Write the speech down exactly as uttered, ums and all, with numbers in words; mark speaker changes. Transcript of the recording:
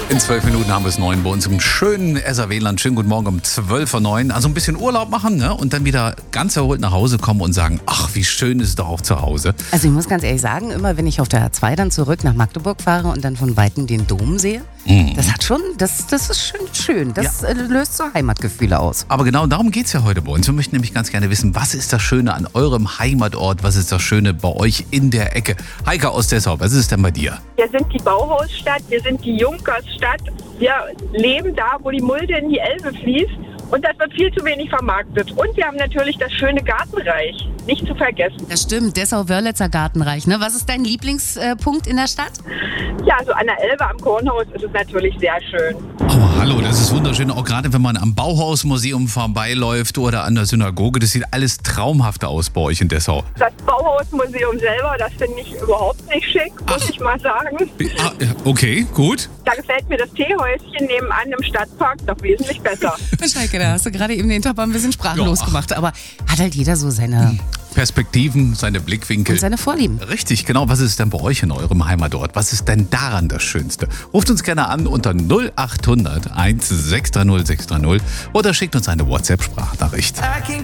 Speaker 1: In zwölf Minuten haben wir es neun bei uns im schönen S A W-Land. Schönen guten Morgen um zwölf Uhr neun. Also ein bisschen Urlaub machen, ne? Und dann wieder ganz erholt nach Hause kommen und sagen, ach, wie schön ist es doch auch zu Hause.
Speaker 2: Also ich muss ganz ehrlich sagen, immer wenn ich auf der A zwei dann zurück nach Magdeburg fahre und dann von Weitem den Dom sehe, mhm. das hat schon, das, das ist schön schön. Das ja. löst so Heimatgefühle aus.
Speaker 1: Aber genau darum geht es ja heute bei uns. Wir möchten nämlich ganz gerne wissen, was ist das Schöne an eurem Heimatort? Was ist das Schöne bei euch in der Ecke? Heike aus Dessau, was ist es denn bei dir?
Speaker 3: Wir sind die Bauhausstadt, wir sind die Junkersstadt. Wir leben da, wo die Mulde in die Elbe fließt. Und das wird viel zu wenig vermarktet. Und wir haben natürlich das schöne Gartenreich, nicht zu vergessen.
Speaker 2: Das stimmt, Dessau-Wörlitzer Gartenreich. Ne? Was ist dein Lieblingspunkt in der Stadt?
Speaker 3: Ja, so an der Elbe am Kornhaus ist es natürlich sehr schön.
Speaker 1: Aber hallo, das ist wunderschön. Auch gerade wenn man am Bauhausmuseum vorbeiläuft oder an der Synagoge. Das sieht alles traumhaft aus bei euch in Dessau.
Speaker 3: Das Bauhausmuseum selber, das finde ich überhaupt nicht schick, muss Ach. ich mal sagen.
Speaker 1: Ah, okay, gut.
Speaker 3: Da gefällt mir das Teehäuschen nebenan im Stadtpark doch wesentlich besser.
Speaker 2: Scheike, da hast du gerade eben den Topper ein bisschen sprachlos
Speaker 1: ja.
Speaker 2: gemacht. Aber hat halt jeder so seine
Speaker 1: Perspektiven, seine Blickwinkel.
Speaker 2: Und seine Vorlieben.
Speaker 1: Richtig, genau. Was ist denn bei euch in eurem Heimatort? Was ist denn daran das Schönste? Ruft uns gerne an unter null acht hundert eins sechs drei null sechs drei null oder schickt uns eine WhatsApp-Sprachnachricht.